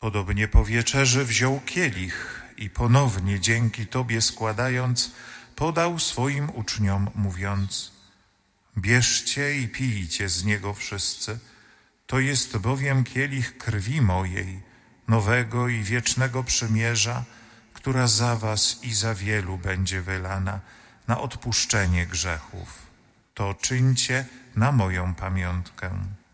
Podobnie po wieczerzy wziął kielich i ponownie dzięki Tobie składając, podał swoim uczniom, mówiąc: bierzcie i pijcie z niego wszyscy, to jest bowiem kielich krwi mojej, nowego i wiecznego przymierza, która za was i za wielu będzie wylana na odpuszczenie grzechów. To czyńcie na moją pamiątkę.